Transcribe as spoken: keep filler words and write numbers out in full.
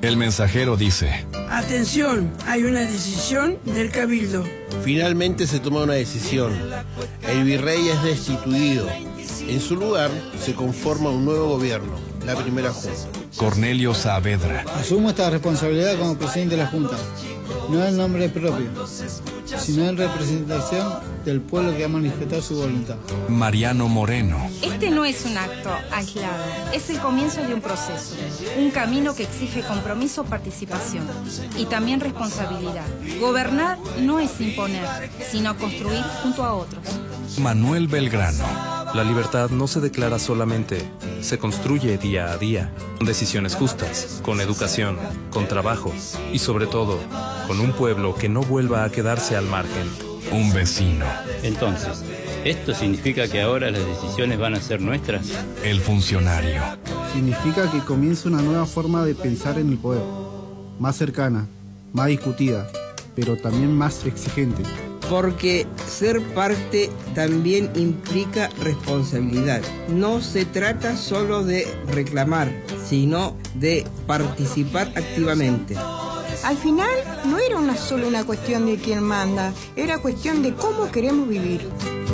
El mensajero dice: atención, hay una decisión del Cabildo. Finalmente se toma una decisión. El virrey es destituido. En su lugar se conforma un nuevo gobierno, la primera junta. Cornelio Saavedra. Asumo esta responsabilidad como presidente de la Junta, no en nombre propio, sino en representación del pueblo que ha manifestado su voluntad. Mariano Moreno. Este no es un acto aislado, es el comienzo de un proceso, un camino que exige compromiso, participación y también responsabilidad. Gobernar no es imponer, sino construir junto a otros. Manuel Belgrano. La libertad no se declara solamente, se construye día a día, con decisiones justas, con educación, con trabajo y sobre todo, con un pueblo que no vuelva a quedarse al margen. Un vecino. Entonces, ¿esto significa que ahora las decisiones van a ser nuestras? El funcionario. Significa que comienza una nueva forma de pensar en el poder, más cercana, más discutida, pero también más exigente. Porque ser parte también implica responsabilidad. No se trata solo de reclamar, sino de participar activamente. Al final no era una solo una cuestión de quién manda, era cuestión de cómo queremos vivir.